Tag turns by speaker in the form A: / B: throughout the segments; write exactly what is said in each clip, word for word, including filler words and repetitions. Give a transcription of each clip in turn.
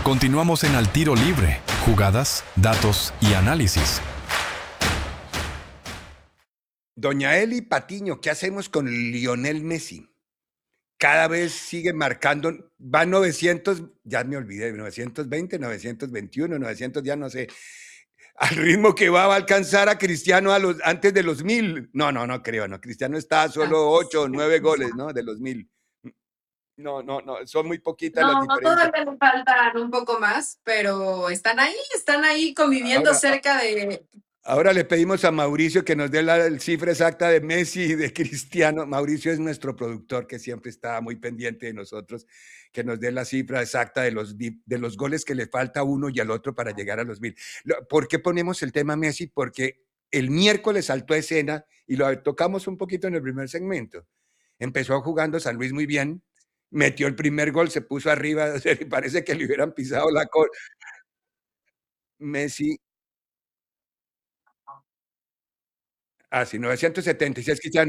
A: Continuamos en Al Tiro Libre, jugadas, datos y análisis.
B: Doña Eli Patiño, ¿qué hacemos con Lionel Messi? Cada vez sigue marcando, va novecientos, ya me olvidé, novecientos veinte, novecientos veintiuno, novecientos, ya no sé. Al ritmo que va, va a alcanzar a Cristiano a los, antes de los mil. No, no, no creo, no. Cristiano está a solo ocho o nueve goles, ¿no? De los mil. No, no, no, son muy poquitas las
C: No,
B: diferencias.
C: todavía le faltan un poco más, pero están ahí, están ahí conviviendo
B: Ahora,
C: cerca de...
B: ahora le pedimos a Mauricio que nos dé la el cifra exacta de Messi y de Cristiano. Mauricio es nuestro productor que siempre está muy pendiente de nosotros, que nos dé la cifra exacta de los, di- de los goles que le falta a uno y al otro para llegar a los mil. Lo- ¿Por qué ponemos el tema Messi? Porque el miércoles saltó a escena y lo tocamos un poquito en el primer segmento. Empezó jugando San Luis muy bien, metió el primer gol, se puso arriba, o sea, parece que le hubieran pisado la cola. Messi, ah, sí, novecientos setenta y seis, Cristiano.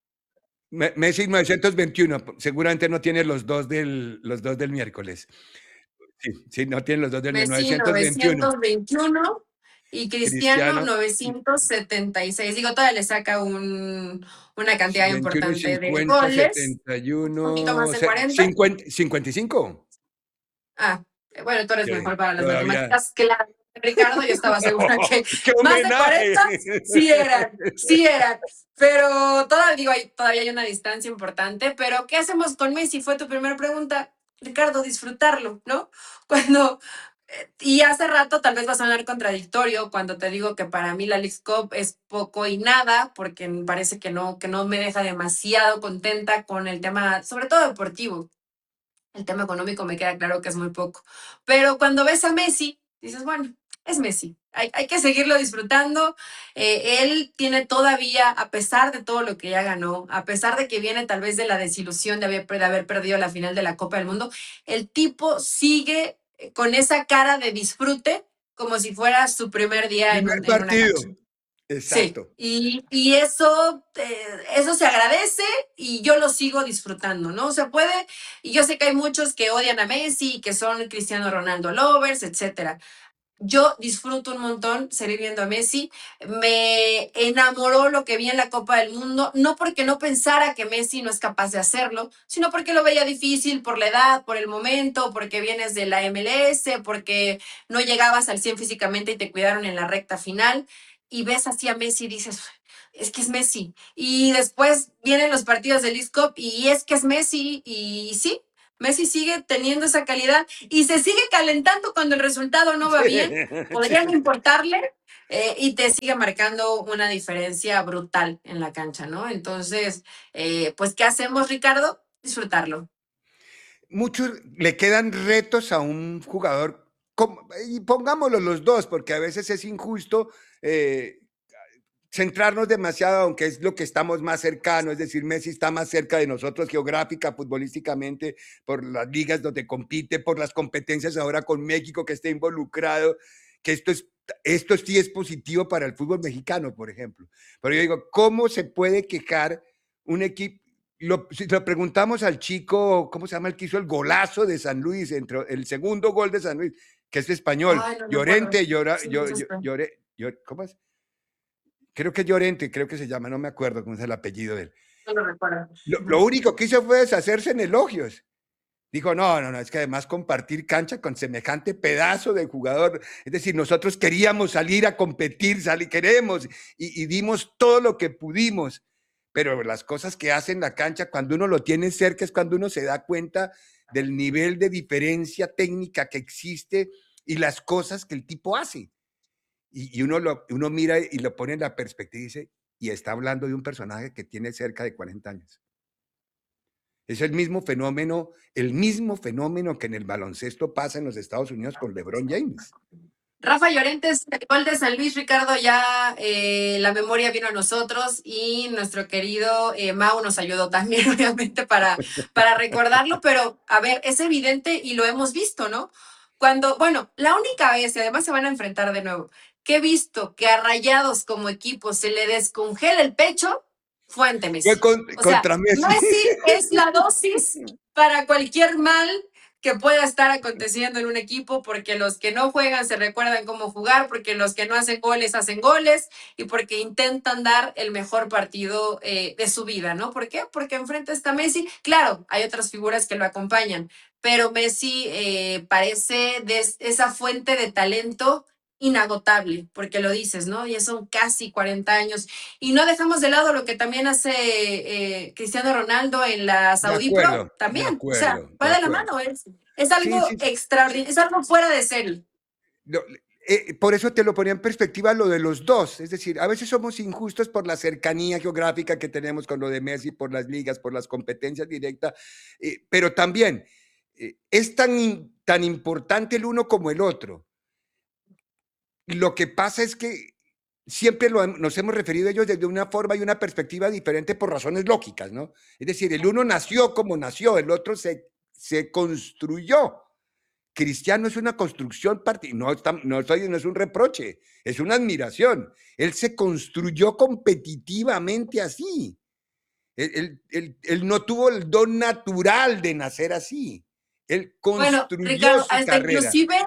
B: Me- Messi novecientos veintiuno, seguramente no tiene los dos del, los dos del miércoles. Sí, sí, no tiene los dos del miércoles.
C: Messi
B: novecientos veintiuno.
C: novecientos veintiuno y Cristiano
B: Cristiano,
C: novecientos setenta y seis. Digo, todavía le saca un, una cantidad
B: veintiuno y
C: importante de
B: cincuenta,
C: goles,
B: setenta y
C: un poquito más
B: uno,
C: de
B: se-
C: cuarenta.
B: cincuenta, cincuenta y cinco.
C: Ah, bueno, tú eres
B: Sí,
C: mejor para las
B: todavía.
C: matemáticas que la Ricardo. Yo estaba segura que
B: ¡Qué
C: más de
B: homenaje!
C: cuarenta sí eran, sí eran. Pero todavía, digo, hay, todavía hay una distancia importante. Pero, ¿qué hacemos con Messi? Fue tu primera pregunta, Ricardo, disfrutarlo, ¿no? Cuando, eh, y hace rato tal vez va a sonar contradictorio cuando te digo que para mí la Leagues Cup es poco y nada, porque me parece que no, que no me deja demasiado contenta con el tema, sobre todo deportivo. El tema económico me queda claro que es muy poco. Pero cuando ves a Messi, dices, bueno, es Messi. Hay, hay que seguirlo disfrutando. Eh, él tiene todavía, a pesar de todo lo que ya ganó, a pesar de que viene tal vez de la desilusión de haber, de haber perdido la final de la Copa del Mundo, el tipo sigue eh, con esa cara de disfrute como si fuera su primer día en,
B: Primer
C: un- en una cancha.
B: partido.
C: Sí,
B: Exacto.
C: y, y eso, eh, eso se agradece y yo lo sigo disfrutando, ¿no? Se puede, y yo sé que hay muchos que odian a Messi, que son Cristiano Ronaldo lovers, etcétera. Yo disfruto un montón seguir viendo a Messi. Me enamoró lo que vi en la Copa del Mundo, no porque no pensara que Messi no es capaz de hacerlo, sino porque lo veía difícil por la edad, por el momento, porque vienes de la M L S, porque no llegabas al cien físicamente y te cuidaron en la recta final. Y ves así a Messi y dices, es que es Messi. Y después vienen los partidos del Leagues Cup y es que es Messi. Y sí, Messi sigue teniendo esa calidad y se sigue calentando cuando el resultado no va bien, podría no importarle, eh, y te sigue marcando una diferencia brutal en la cancha, ¿no? Entonces, eh, pues, ¿qué hacemos, Ricardo? Disfrutarlo.
B: Muchos le quedan retos a un jugador, como- y pongámoslo los dos, porque a veces es injusto eh, centrarnos demasiado, aunque es lo que estamos más cercano, es decir, Messi está más cerca de nosotros geográfica, futbolísticamente, por las ligas donde compite, por las competencias ahora con México que está involucrado, que esto es esto sí es positivo para el fútbol mexicano, por ejemplo. Pero yo digo, ¿cómo se puede quejar un equipo? Lo, si lo preguntamos al chico, ¿cómo se llama el que hizo el golazo de San Luis, entre, el segundo gol de San Luis, que es español?
C: Ay, no me acuerdo.
B: Llorente, llora,
C: Sí,
B: yo,
C: eso
B: yo,
C: está.
B: lloré, llor- ¿cómo es? Creo que Llorente, creo que se llama, no me acuerdo cómo es el apellido de él.
C: No lo recuerdo.
B: Lo, lo único que hizo fue deshacerse en elogios. Dijo, no, no, no, es que además compartir cancha con semejante pedazo de jugador, es decir, nosotros queríamos salir a competir, salir, queremos, y, y dimos todo lo que pudimos, pero las cosas que hacen la cancha, cuando uno lo tiene cerca, es cuando uno se da cuenta del nivel de diferencia técnica que existe y las cosas que el tipo hace. Y, y uno, lo, uno mira y lo pone en la perspectiva y dice, y está hablando de un personaje que tiene cerca de cuarenta años. Es el mismo fenómeno, el mismo fenómeno que en el baloncesto pasa en los Estados Unidos con LeBron James.
C: Rafa Llorente, el gol de San Luis, Ricardo, ya eh, la memoria vino a nosotros y nuestro querido eh, Mau nos ayudó también, obviamente, para, para recordarlo, pero a ver, es evidente y lo hemos visto, ¿no? Cuando, bueno, la única vez, y además se van a enfrentar de nuevo, que he visto que a Rayados como equipo se le descongela el pecho, fue ante
B: Fue
C: Messi.
B: con,
C: O sea,
B: contra Messi.
C: Messi es la dosis para cualquier mal que pueda estar aconteciendo en un equipo, porque los que no juegan se recuerdan cómo jugar, porque los que no hacen goles hacen goles y porque intentan dar el mejor partido eh, de su vida, ¿no? ¿Por qué? Porque enfrente está Messi. Claro, hay otras figuras que lo acompañan, pero Messi eh, parece de esa fuente de talento inagotable, porque lo dices, ¿no? Ya son casi cuarenta años. Y no dejamos de lado lo que también hace eh, Cristiano Ronaldo en la
B: De
C: Saudi Pro,
B: acuerdo, de
C: también. O sea,
B: acuerdo, de
C: va de la
B: acuerdo.
C: mano, es, es
B: Sí,
C: algo
B: sí, sí.
C: extraordinario, es algo fuera de serie.
B: No, eh, por eso te lo ponía en perspectiva lo de los dos. Es decir, a veces somos injustos por la cercanía geográfica que tenemos con lo de Messi, por las ligas, por las competencias directas, eh, pero también eh, es tan, tan importante el uno como el otro. Lo que pasa es que siempre lo, nos hemos referido a ellos desde una forma y una perspectiva diferente por razones lógicas, ¿no? Es decir, el uno nació como nació, el otro se, se construyó. Cristiano es una construcción, no, está, no, estoy, no es un reproche, es una admiración. Él se construyó competitivamente así. Él, él, él, él no tuvo el don natural de nacer así. Él
C: Bueno,
B: construyó
C: Ricardo,
B: su
C: hasta
B: carrera.
C: inclusive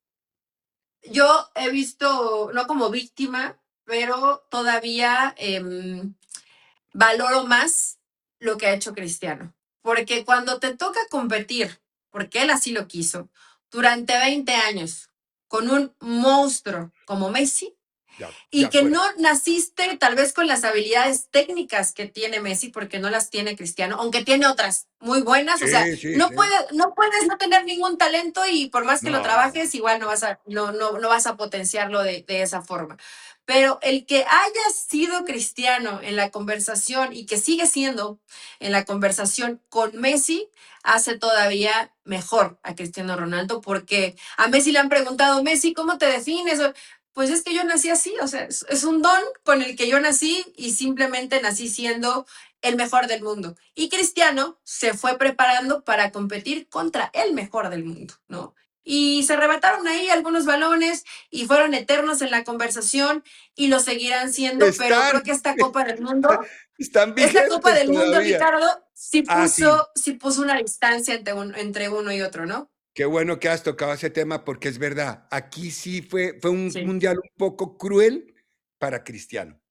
C: yo he visto, no como víctima, pero todavía eh, valoro más lo que ha hecho Cristiano. Porque cuando te toca competir, porque él así lo quiso, durante veinte años con un monstruo como Messi,
B: De, de
C: y que
B: acuerdo.
C: no naciste tal vez con las habilidades técnicas que tiene Messi, porque no las tiene Cristiano, aunque tiene otras muy buenas. O sea,
B: Sí, sí,
C: no,
B: sí.
C: puede, no puedes no tener ningún talento y por más que lo
B: No.
C: trabajes, igual no vas a, no, no, no vas a potenciarlo de, de esa forma. Pero el que haya sido Cristiano en la conversación y que sigue siendo en la conversación con Messi, hace todavía mejor a Cristiano Ronaldo, porque a Messi le han preguntado, Messi, ¿cómo te defines? Pues es que yo nací así, o sea, es, es un don con el que yo nací y simplemente nací siendo el mejor del mundo. Y Cristiano se fue preparando para competir contra el mejor del mundo, ¿no? Y se arrebataron ahí algunos balones y fueron eternos en la conversación y lo seguirán siendo, pero
B: Están,
C: creo que esta Copa del Mundo,
B: están
C: esta Copa
B: vigentes
C: del Mundo,
B: todavía.
C: Ricardo, sí
B: Ah, sí.
C: puso, sí puso una distancia entre, un, entre uno y otro, ¿no?
B: Qué bueno que has tocado ese tema porque es verdad. Aquí sí fue, fue un
C: Sí.
B: mundial un poco cruel para Cristiano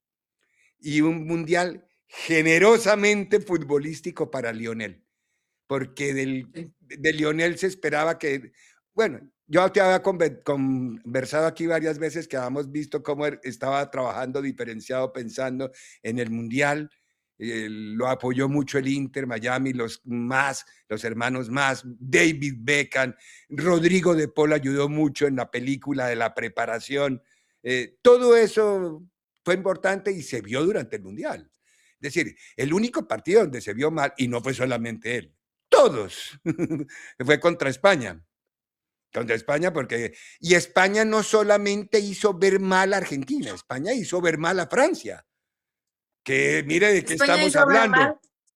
B: y un mundial generosamente futbolístico para Lionel, porque del,
C: Sí.
B: de Lionel se esperaba que, bueno, yo te había conversado aquí varias veces que habíamos visto cómo estaba trabajando diferenciado pensando en el mundial. Eh, lo apoyó mucho el Inter, Miami, los más, los hermanos más, David Beckham, Rodrigo de Paul ayudó mucho en la película de la preparación. Eh, todo eso fue importante y se vio durante el mundial. Es decir, el único partido donde se vio mal, y no fue solamente él, todos, fue contra España. Contra España porque... Y España no solamente hizo ver mal a Argentina, España hizo ver mal a Francia. Que mire de qué
C: España
B: estamos
C: hizo ver
B: hablando.
C: mal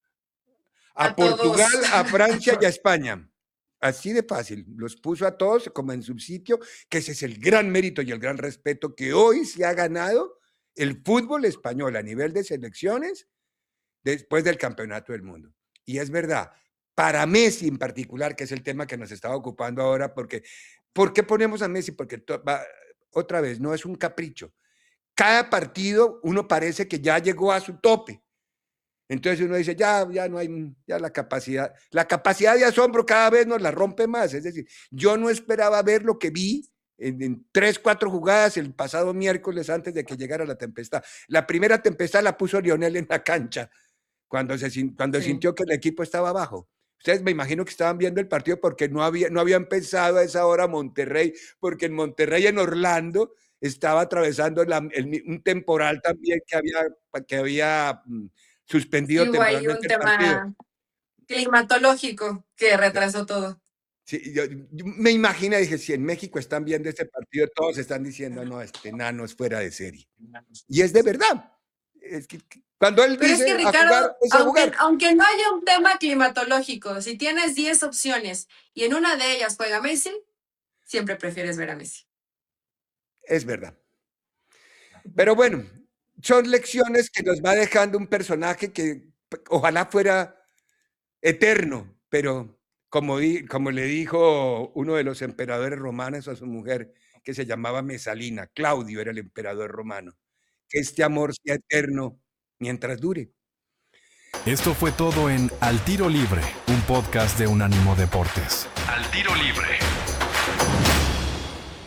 B: A
C: a
B: Portugal,
C: todos.
B: a Francia y a España. Así de fácil. Los puso a todos como en su sitio, que ese es el gran mérito y el gran respeto que hoy se ha ganado el fútbol español a nivel de selecciones después del campeonato del mundo. Y es verdad, para Messi en particular, que es el tema que nos estaba ocupando ahora, porque ¿por qué ponemos a Messi? Porque to, va, otra vez, no es un capricho. Cada partido uno parece que ya llegó a su tope. Entonces uno dice, ya, ya no hay, ya la capacidad, la capacidad de asombro cada vez nos la rompe más. Es decir, yo no esperaba ver lo que vi en, en tres, cuatro jugadas el pasado miércoles antes de que llegara la tempestad. La primera tempestad la puso Lionel en la cancha cuando, se, cuando sí. sintió que el equipo estaba abajo. Ustedes me imagino que estaban viendo el partido porque no, había, no habían pensado a esa hora Monterrey, porque en Monterrey, en Orlando, estaba atravesando la, el, un temporal también que había, que había suspendido
C: Sí, hubo ahí un
B: temporalmente el partido.
C: tema climatológico que retrasó todo.
B: Sí, yo, yo me imagino, dije, si en México están viendo este partido, todos están diciendo, no, este nano es fuera de serie. Y es de verdad. Es que, cuando él
C: Pero
B: dice
C: es que,
B: a jugar,
C: Ricardo,
B: es a
C: aunque,
B: jugar.
C: aunque no haya un tema climatológico, si tienes diez opciones y en una de ellas juega Messi, siempre prefieres ver a Messi.
B: Es verdad. Pero bueno, son lecciones que nos va dejando un personaje que ojalá fuera eterno, pero como, di, como le dijo uno de los emperadores romanos a su mujer, que se llamaba Mesalina, Claudio era el emperador romano, que este amor sea eterno mientras dure.
A: Esto fue todo en Al Tiro Libre, un podcast de Unánimo Deportes. Al Tiro Libre.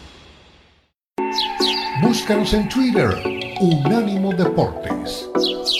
D: Búscanos en Twitter, Unánimo Deportes.